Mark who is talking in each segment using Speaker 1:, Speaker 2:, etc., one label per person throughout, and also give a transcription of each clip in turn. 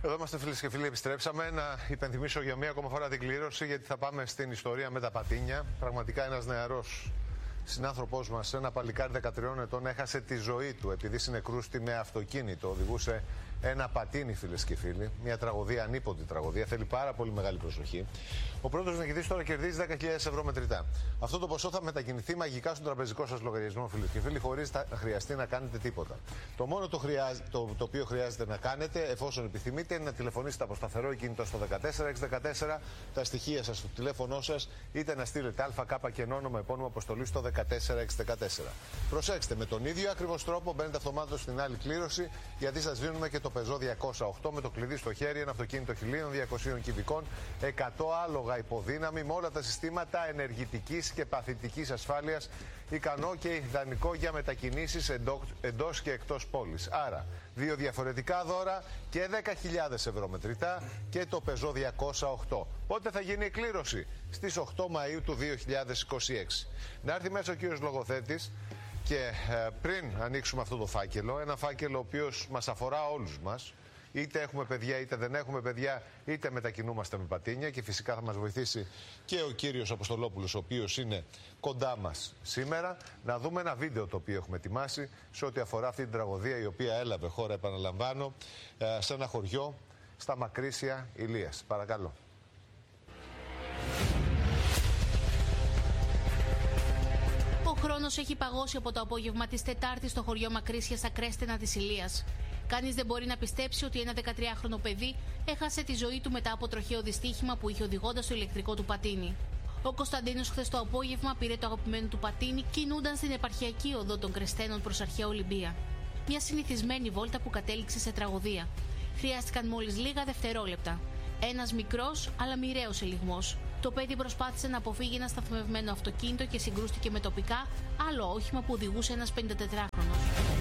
Speaker 1: Εδώ είμαστε, φίλες και φίλοι, επιστρέψαμε. Να υπενθυμίσω για μία ακόμα φορά την κλήρωση, γιατί θα πάμε στην ιστορία με τα πατίνια. Πραγματικά ένας νεαρός συνάνθρωπός μας, ένα παλικάρι 13 ετών, έχασε τη ζωή του επειδή συνεκρούστη με αυτοκίνητο. Οδηγούσε ένα πατίνι, φίλες και φίλοι. Μια τραγωδία, ανίποντη τραγωδία. Θέλει πάρα πολύ μεγάλη προσοχή. Ο πρώτος νικητής τώρα κερδίζει 10.000 ευρώ μετρητά. Αυτό το ποσό θα μετακινηθεί μαγικά στον τραπεζικό σας λογαριασμό, φίλες και φίλοι, χωρίς να χρειαστεί να κάνετε τίποτα. Το μόνο το οποίο χρειάζεται να κάνετε, εφόσον επιθυμείτε, είναι να τηλεφωνήσετε από σταθερό κινητό στο 14614, τα στοιχεία σας στο τηλέφωνό σας, είτε να στείλετε ΑΚ και όνομα επώνυμο αποστολή στο 14614. Προσέξτε, με τον ίδιο ακριβώς τρόπο μπαίνετε αυτομάτως στην άλλη κλήρωση, γιατί σας δίνουμε και το Peugeot 208 με το κλειδί στο χέρι, ένα αυτοκίνητο 1200 κυβικών, 100 άλογα υποδύναμη, με όλα τα συστήματα ενεργητικής και παθητικής ασφάλειας, ικανό και ιδανικό για μετακινήσεις εντός και εκτός πόλης. Άρα, δύο διαφορετικά δώρα και 10.000 ευρώ μετρητά και το Peugeot 208. Πότε θα γίνει η κλήρωση? Στις 8 Μαΐου του 2026. Να έρθει μέσα ο κύριος λογοθέτης. Και πριν ανοίξουμε αυτό το φάκελο, ένα φάκελο ο οποίος μας αφορά όλους μας, είτε έχουμε παιδιά είτε δεν έχουμε παιδιά, είτε μετακινούμαστε με πατίνια, και φυσικά θα μας βοηθήσει και ο κύριος Αποστολόπουλος, ο οποίος είναι κοντά μας σήμερα, να δούμε ένα βίντεο το οποίο έχουμε ετοιμάσει σε ό,τι αφορά αυτή την τραγωδία, η οποία έλαβε χώρα, επαναλαμβάνω, σε ένα χωριό στα Μακρύσια Ηλίας. Παρακαλώ.
Speaker 2: Ο χρόνος έχει παγώσει από το απόγευμα της Τετάρτης στο χωριό Μακρύσια στα Κρέστενα της Ηλίας. Κανείς δεν μπορεί να πιστέψει ότι ένα 13χρονο παιδί έχασε τη ζωή του μετά από τροχαίο δυστύχημα που είχε οδηγώντας το ηλεκτρικό του πατίνι. Ο Κωνσταντίνος χθες το απόγευμα πήρε το αγαπημένο του πατίνι κινούνταν στην επαρχιακή οδό των Κρεστένων προς αρχαία Ολυμπία. Μια συνηθισμένη βόλτα που κατέληξε σε τραγωδία. Χρειάστηκαν μόλις λίγα δευτερόλεπτα. Ένας μικρός αλλά μοιραίος ελιγμός. Το παιδί προσπάθησε να αποφύγει ένα σταθμευμένο αυτοκίνητο και συγκρούστηκε με τοπικά άλλο όχημα που οδηγούσε ένας 54χρονος.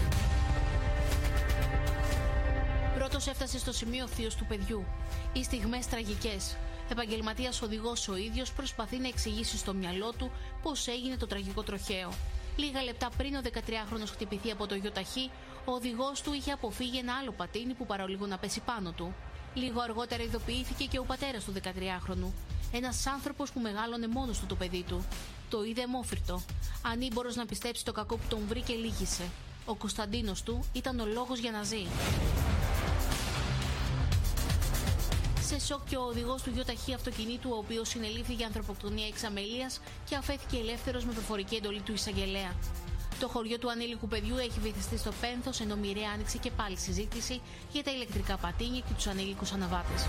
Speaker 2: Πρώτος έφτασε στο σημείο ο θείος του παιδιού. Οι στιγμές τραγικές. Επαγγελματίας οδηγός ο ίδιος προσπαθεί να εξηγήσει στο μυαλό του πώς έγινε το τραγικό τροχαίο. Λίγα λεπτά πριν ο 13χρονος χτυπηθεί από το γιοταχή, ο οδηγός του είχε αποφύγει ένα άλλο πατίνι που παρόλιγο να πέσει πάνω του. Λίγο αργότερα ειδοποιήθηκε και ο πατέρας του 13χρονου. Ένας άνθρωπος που μεγάλωνε μόνος του το παιδί του. Το είδε αιμόφυρτο. Ανήμπορος να πιστέψει το κακό που τον βρήκε, λύγησε. Ο Κωνσταντίνος του ήταν ο λόγος για να ζει. Σε σοκ και ο οδηγός του γιοταχή αυτοκινήτου, ο οποίος συνελήφθη για ανθρωποκτονία εξ αμελίας και αφέθηκε ελεύθερος με προφορική εντολή του εισαγγελέα. Το χωριό του ανήλικου παιδιού έχει βυθιστεί στο πένθος, ενώ μοιραία άνοιξε και πάλι συζήτηση για τα ηλεκτρικά πατίνια και τους ανήλικους αναβάτες.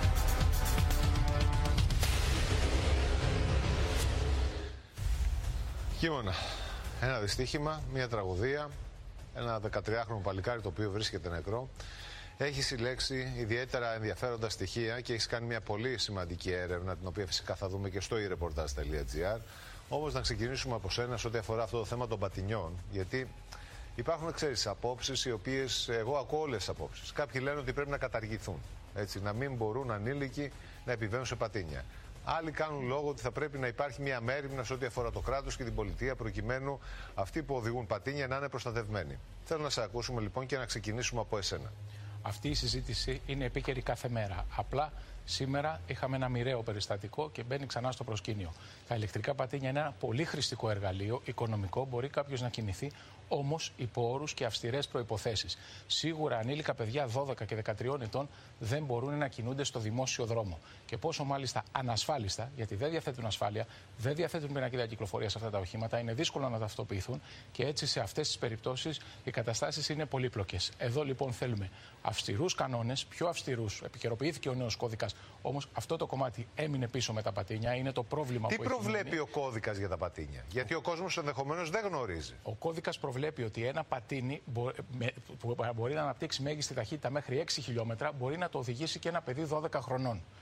Speaker 1: Κείμενα. Ένα δυστύχημα, μια τραγωδία, ένα 13χρονο παλικάρι το οποίο βρίσκεται νεκρό. Έχει συλλέξει ιδιαίτερα ενδιαφέροντα στοιχεία και έχει κάνει μια πολύ σημαντική έρευνα, την οποία φυσικά θα δούμε και στο e-reportage.gr. Όμως να ξεκινήσουμε από σένα σε ό,τι αφορά αυτό το θέμα των πατινιών, γιατί υπάρχουν, ξέρεις, απόψεις οι οποίες, εγώ ακούω όλες τις απόψεις. Κάποιοι λένε ότι πρέπει να καταργηθούν, έτσι, να μην μπορούν ανήλικοι να επιβαίνουν σε πατίνια. Άλλοι κάνουν λόγο ότι θα πρέπει να υπάρχει μια μέριμνα σε ό,τι αφορά το κράτος και την πολιτεία, προκειμένου αυτοί που οδηγούν πατίνια να είναι προστατευμένοι. Θέλω να σε ακούσουμε λοιπόν και να ξεκινήσουμε από εσένα.
Speaker 3: Αυτή η συζήτηση είναι επίκαιρη κάθε μέρα. Απλά σήμερα είχαμε ένα μοιραίο περιστατικό και μπαίνει ξανά στο προσκήνιο. Τα ηλεκτρικά πατίνια είναι ένα πολύ χρηστικό εργαλείο, οικονομικό, μπορεί κάποιος να κινηθεί, όμως υπό όρους και αυστηρές προϋποθέσεις. Σίγουρα ανήλικα παιδιά 12 και 13 ετών δεν μπορούν να κινούνται στο δημόσιο δρόμο. Και πόσο μάλιστα ανασφάλιστα, γιατί δεν διαθέτουν ασφάλεια, δεν διαθέτουν πινακίδα κυκλοφορίας αυτά τα οχήματα, είναι δύσκολο να ταυτοποιηθούν και έτσι σε αυτές τις περιπτώσεις οι καταστάσεις είναι πολύπλοκες. Εδώ λοιπόν θέλουμε αυστηρούς κανόνες, πιο αυστηρούς. Επικαιροποιήθηκε ο νέος κώδικας, όμως αυτό το κομμάτι έμεινε πίσω με τα πατίνια. Είναι το πρόβλημα που έχει. Τι
Speaker 1: προβλέπει ο κώδικας για τα πατίνια? Γιατί ο κόσμος ενδεχομένως δεν γνωρίζει.
Speaker 3: Ο κώδικας προβλέπει ότι ένα πατίνι που μπορεί να αναπτύξει μέγιστη ταχύτητα μέχρι 6 χιλιόμετρα μπορεί να το οδηγήσει και ένα παιδί 12 χρονών.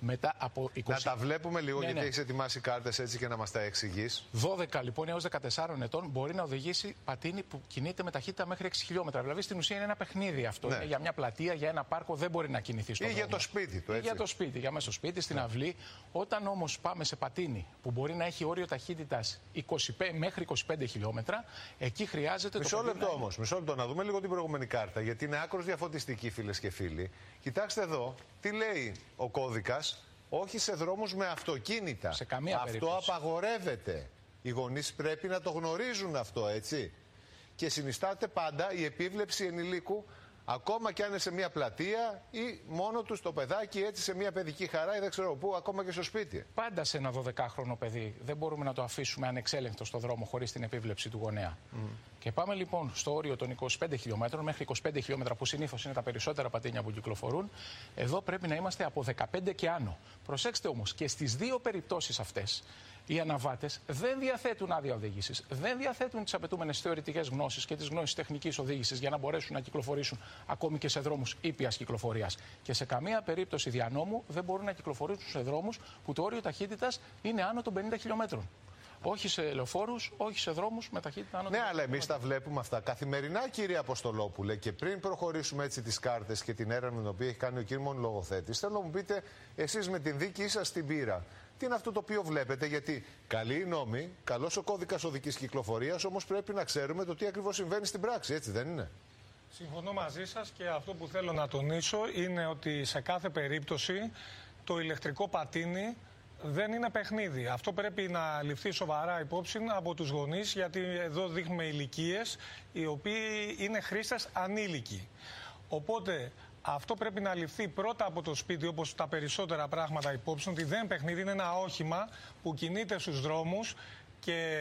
Speaker 3: Μετά από 20...
Speaker 1: Να τα βλέπουμε λίγο,
Speaker 3: ναι,
Speaker 1: γιατί
Speaker 3: ναι.
Speaker 1: έχεις ετοιμάσει κάρτες έτσι και να μας τα εξηγείς.
Speaker 3: 12 λοιπόν έως 14 ετών μπορεί να οδηγήσει πατίνι που κινείται με ταχύτητα μέχρι 6 χιλιόμετρα. Δηλαδή στην ουσία είναι ένα παιχνίδι αυτό.
Speaker 1: Ναι.
Speaker 3: Είναι για μια πλατεία, για ένα πάρκο, δεν μπορεί να κινηθεί στον δρόμο.
Speaker 1: Για το σπίτι του, έτσι.
Speaker 3: Για το σπίτι, για μέσα στο σπίτι, στην αυλή. Όταν όμως πάμε σε πατίνι που μπορεί να έχει όριο ταχύτητας μέχρι 25 χιλιόμετρα, εκεί χρειάζεται
Speaker 1: Μισό λεπτό όμως, μισό λεπτό να δούμε λίγο την προηγούμενη κάρτα, γιατί είναι άκρως διαφωτιστική, φίλες και φίλοι. Κοιτάξτε εδώ, τι λέει ο κώδικας. Όχι σε δρόμους με αυτοκίνητα.
Speaker 3: Σε καμία
Speaker 1: αυτό
Speaker 3: περίπτωση.
Speaker 1: απαγορεύεται. Οι γονείς πρέπει να το γνωρίζουν αυτό, έτσι. Και συνιστάται πάντα η επίβλεψη ενηλίκου, ακόμα και αν είναι σε μια πλατεία ή μόνο του το παιδάκι, έτσι σε μια παιδική χαρά ή δεν ξέρω πού, ακόμα και στο σπίτι.
Speaker 3: Πάντα σε ένα 12χρονο παιδί δεν μπορούμε να το αφήσουμε ανεξέλεγκτο στο δρόμο χωρίς την επίβλεψη του γονέα. Και πάμε λοιπόν στο όριο των 25 χιλιόμετρων, μέχρι 25 χιλιόμετρα που συνήθως είναι τα περισσότερα πατίνια που κυκλοφορούν. Εδώ πρέπει να είμαστε από 15 και άνω. Προσέξτε όμως, και στις δύο περιπτώσεις αυτές οι αναβάτες δεν διαθέτουν άδεια οδήγησης, δεν διαθέτουν τις απαιτούμενες θεωρητικές γνώσεις και τις γνώσεις τεχνικής οδήγησης για να μπορέσουν να κυκλοφορήσουν ακόμη και σε δρόμους ήπιας κυκλοφορίας. Και σε καμία περίπτωση δια νόμου δεν μπορούν να κυκλοφορήσουν σε δρόμους που το όριο ταχύτητας είναι άνω των 50 χιλιόμετρων. Όχι σε λεωφόρους, όχι σε δρόμους με ταχύτητα άνω των 50
Speaker 1: Ναι, αλλά εμείς τα βλέπουμε αυτά καθημερινά, κύριε Αποστολόπουλε. Και πριν προχωρήσουμε έτσι τις κάρτες και την έρευνα την οποία έχει κάνει ο κύριος λογοθέτης, θέλω να μου πείτε εσείς με την δίκη σας στην πείρα. Τι είναι αυτό το οποίο βλέπετε, γιατί καλοί οι νόμοι, καλός ο κώδικας οδικής κυκλοφορίας, όμως πρέπει να ξέρουμε το τι ακριβώς συμβαίνει στην πράξη, έτσι δεν είναι?
Speaker 4: Συμφωνώ μαζί σας και αυτό που θέλω να τονίσω είναι ότι σε κάθε περίπτωση το ηλεκτρικό πατίνι δεν είναι παιχνίδι. Αυτό πρέπει να ληφθεί σοβαρά υπόψη από τους γονείς, γιατί εδώ δείχνουμε ηλικίες οι οποίοι είναι χρήστες ανήλικοι. Οπότε αυτό πρέπει να ληφθεί πρώτα από το σπίτι, όπως τα περισσότερα πράγματα υπόψη, ότι δεν είναι παιχνίδι, είναι ένα όχημα που κινείται στους δρόμους και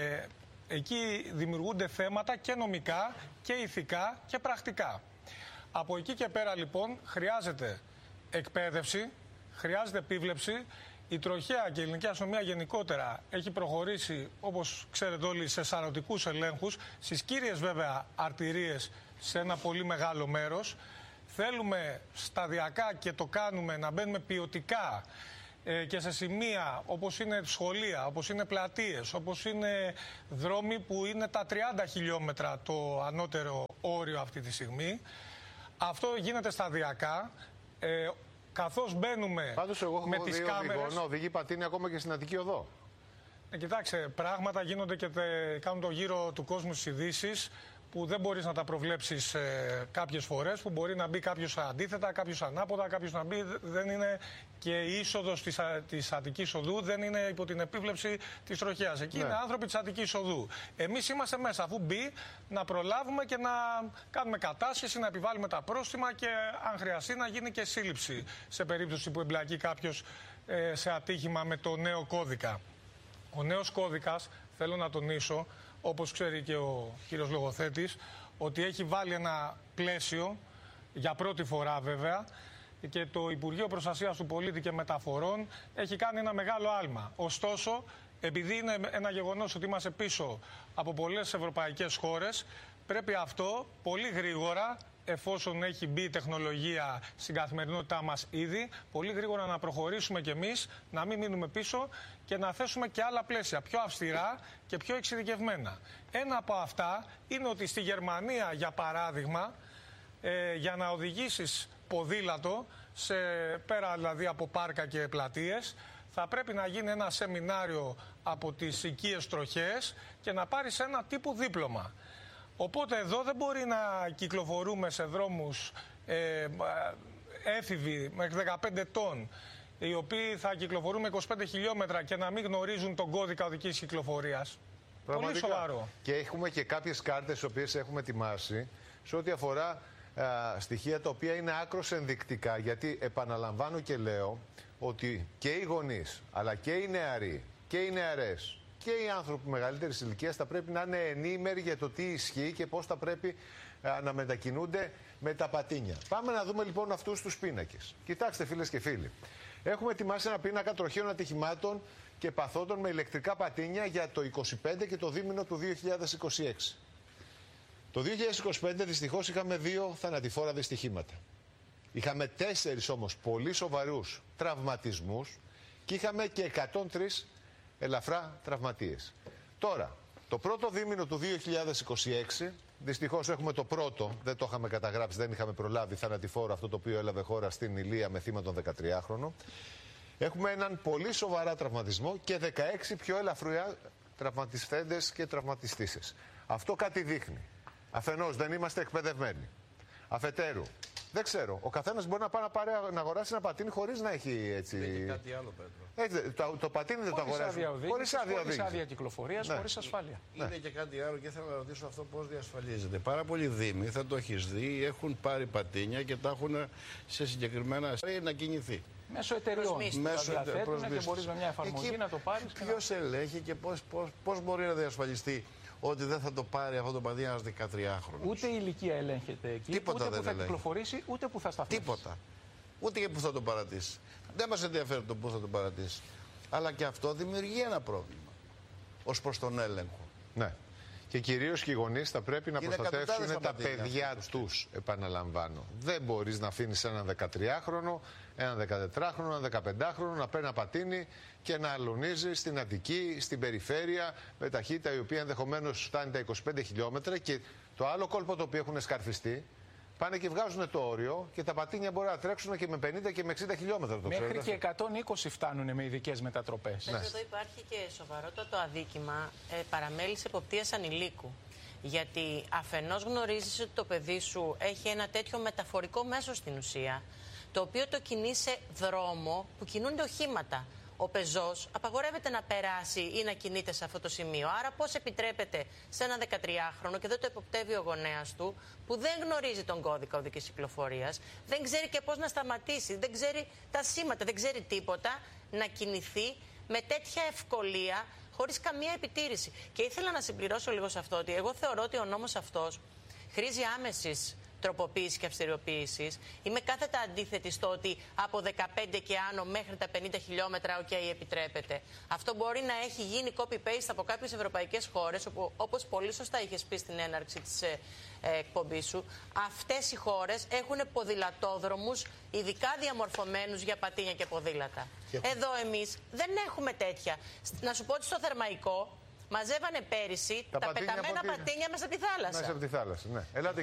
Speaker 4: εκεί δημιουργούνται θέματα και νομικά και ηθικά και πρακτικά. Από εκεί και πέρα λοιπόν χρειάζεται εκπαίδευση, χρειάζεται επίβλεψη. Η τροχέα και η ελληνική αστυνομία γενικότερα έχει προχωρήσει, όπως ξέρετε όλοι, σε σαρωτικούς ελέγχους, στις κύριες βέβαια αρτηρίες σε ένα πολύ μεγάλο μέρος. Θέλουμε σταδιακά και το κάνουμε να μπαίνουμε ποιοτικά και σε σημεία όπως είναι σχολεία, όπως είναι πλατείες, όπως είναι δρόμοι που είναι τα 30 χιλιόμετρα το ανώτερο όριο αυτή τη στιγμή. Αυτό γίνεται σταδιακά. Καθώς μπαίνουμε με τις κάμερες.
Speaker 1: Οδηγεί πατίνι ακόμα και στην Αττική Οδό.
Speaker 4: Κοιτάξτε, πράγματα γίνονται και κάνουν το γύρο του κόσμου στις ειδήσεις που δεν μπορείς να τα προβλέψεις κάποιες φορές, που μπορεί να μπει κάποιος αντίθετα, κάποιος ανάποδα, κάποιος να μπει. Δεν είναι και η είσοδος της Αττικής Οδού, δεν είναι υπό την επίβλεψη της τροχέας. Εκεί είναι άνθρωποι της Αττικής Οδού. Εμείς είμαστε μέσα, αφού μπει, να προλάβουμε και να κάνουμε κατάσχεση, να επιβάλλουμε τα πρόστιμα και αν χρειαστεί να γίνει και σύλληψη σε περίπτωση που εμπλακεί κάποιος σε ατύχημα με το νέο κώδικα. Ο νέος κώδικας, θέλω να τονίσω, όπως ξέρει και ο κύριος λογοθέτης, ότι έχει βάλει ένα πλαίσιο, για πρώτη φορά βέβαια, και το Υπουργείο Προστασίας του Πολίτη και Μεταφορών έχει κάνει ένα μεγάλο άλμα. Ωστόσο, επειδή είναι ένα γεγονός ότι είμαστε πίσω από πολλές ευρωπαϊκές χώρες, πρέπει αυτό πολύ γρήγορα, εφόσον έχει μπει η τεχνολογία στην καθημερινότητά μας ήδη, πολύ γρήγορα να προχωρήσουμε κι εμείς, να μην μείνουμε πίσω και να θέσουμε και άλλα πλαίσια, πιο αυστηρά και πιο εξειδικευμένα. Ένα από αυτά είναι ότι στη Γερμανία, για παράδειγμα, για να οδηγήσεις ποδήλατο, πέρα δηλαδή από πάρκα και πλατείες, θα πρέπει να γίνει ένα σεμινάριο από τις οικίες τροχές και να πάρεις ένα τύπου δίπλωμα. Οπότε εδώ δεν μπορεί να κυκλοφορούμε σε δρόμους έφηβοι μέχρι 15 ετών, οι οποίοι θα κυκλοφορούν με 25 χιλιόμετρα και να μην γνωρίζουν τον κώδικα οδικής κυκλοφορίας. Πολύ σοβαρό.
Speaker 1: Και έχουμε και κάποιες κάρτες τις οποίες έχουμε ετοιμάσει σε ό,τι αφορά στοιχεία τα οποία είναι άκρως ενδεικτικά. Γιατί επαναλαμβάνω και λέω ότι και οι γονείς, αλλά και οι νεαροί και οι νεαρές και οι άνθρωποι μεγαλύτερης ηλικίας θα πρέπει να είναι ενήμεροι για το τι ισχύει και πώς θα πρέπει να μετακινούνται με τα πατίνια. Πάμε να δούμε λοιπόν αυτούς τους πίνακες. Κοιτάξτε, φίλες και φίλοι. Έχουμε ετοιμάσει ένα πίνακα τροχαίων ατυχημάτων και παθόντων με ηλεκτρικά πατίνια για το 25 και το δίμηνο του 2026. Το 2025 δυστυχώς είχαμε 2 θανατηφόρα δυστυχήματα. Είχαμε 4 όμως πολύ σοβαρούς τραυματισμούς και είχαμε και 103 ελαφρά τραυματίες. Τώρα, το πρώτο δίμηνο του 2026, δυστυχώς έχουμε το πρώτο, δεν το είχαμε καταγράψει, δεν είχαμε προλάβει, θανατηφόρο αυτό το οποίο έλαβε χώρα στην Ηλία με θύμα τον 13χρονο. Έχουμε έναν πολύ σοβαρά τραυματισμό και 16 πιο ελαφριά τραυματιστέντες και τραυματιστήσεις. Αυτό κάτι δείχνει. Αφενός δεν είμαστε εκπαιδευμένοι. Αφετέρου, δεν ξέρω, ο καθένας μπορεί να πάει να αγοράσει ένα πατίνι χωρίς να έχει έτσι.
Speaker 5: Είναι και κάτι άλλο, Πέτρο.
Speaker 1: Έτσι, το πατίνι δεν το αγοράζει.
Speaker 3: Χωρίς άδεια κυκλοφορίας, ναι. Χωρίς ασφάλεια.
Speaker 5: Είναι και κάτι άλλο και θέλω να ρωτήσω αυτό πώς διασφαλίζεται. Πάρα πολλοί δήμοι, θα το έχεις δει, έχουν πάρει πατίνια και τα έχουν σε συγκεκριμένα να κινηθεί.
Speaker 3: Μέσω εταιριών.
Speaker 5: Μέσω
Speaker 3: εταιριών και μπορείς με μια εφαρμογή εκεί να το πάρεις.
Speaker 5: Ποιος ελέγχει και πώς μπορεί να διασφαλιστεί ότι δεν θα το πάρει αυτό το πατίνι ένας 13χρονος.
Speaker 3: Ούτε η ηλικία ελέγχεται εκεί,
Speaker 5: τίποτα
Speaker 3: ούτε που θα κυκλοφορήσει, ούτε που θα σταθμίσει.
Speaker 5: Τίποτα. Ούτε και που θα το παρατήσει. Δεν μας ενδιαφέρει το που θα το παρατήσει. Αλλά και αυτό δημιουργεί ένα πρόβλημα ως προς τον έλεγχο.
Speaker 1: Ναι. Και κυρίως και οι γονείς θα πρέπει να προστατεύσουν τα παιδιά τους, επαναλαμβάνω. Δεν μπορείς να αφήνεις έναν 13χρονο, έναν 14χρονο, έναν 15χρονο να παίρνει ένα πατίνι και να αλωνίζει στην Αττική, στην περιφέρεια, με ταχύτητα η οποία ενδεχομένως φτάνει τα 25 χιλιόμετρα. Και το άλλο κόλπο το οποίο έχουν σκαρφιστεί, πάνε και βγάζουν το όριο και τα πατίνια μπορεί να τρέξουν και με 50 και με 60 χιλιόμετρα.
Speaker 3: Μέχρι και 120 φτάνουν με ειδικές μετατροπές.
Speaker 6: Ναι. Εδώ υπάρχει και σοβαρότατο αδίκημα παραμέλησης εποπτείας ανηλίκου. Γιατί αφενός γνωρίζεις ότι το παιδί σου έχει ένα τέτοιο μεταφορικό μέσο στην ουσία, το οποίο το κινεί σε δρόμο που κινούνται οχήματα. Ο πεζός απαγορεύεται να περάσει ή να κινείται σε αυτό το σημείο. Άρα πώς επιτρέπεται σε ένα 13χρονο και δεν το εποπτεύει ο γονέας του, που δεν γνωρίζει τον κώδικα οδικής κυκλοφορίας, δεν ξέρει και πώς να σταματήσει, δεν ξέρει τα σήματα, δεν ξέρει τίποτα, να κινηθεί με τέτοια ευκολία, χωρίς καμία επιτήρηση. Και ήθελα να συμπληρώσω λίγο σε αυτό, ότι εγώ θεωρώ ότι ο νόμος αυτός χρήζει άμεσης τροποποίηση και αυστηριοποίηση. Είμαι κάθετα αντίθετη στο ότι από 15 και άνω μέχρι τα 50 χιλιόμετρα επιτρέπεται. Αυτό μπορεί να έχει γίνει copy-paste από κάποιες ευρωπαϊκές χώρες, όπως πολύ σωστά είχες πει στην έναρξη της εκπομπής σου. Αυτές οι χώρες έχουν ποδηλατόδρομους ειδικά διαμορφωμένους για πατίνια και ποδήλατα. Εδώ εμείς δεν έχουμε τέτοια. Να σου πω ότι στο Θερμαϊκό μαζεύανε πέρυσι τα πεταμένα πατίνια μέσα από τη θάλασσα.
Speaker 1: Μέσα από τη θάλασσα, ναι. Ελάτε.